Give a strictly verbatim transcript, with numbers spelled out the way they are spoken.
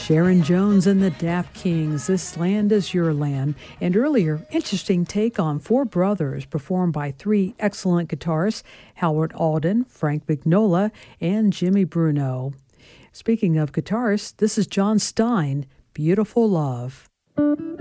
Sharon Jones and the Daft Kings, This Land Is Your Land. And earlier, interesting take on Four Brothers, performed by three excellent guitarists, Howard Alden, Frank Vignola, and Jimmy Bruno. Speaking of guitarists, this is John Stein, Beautiful Love.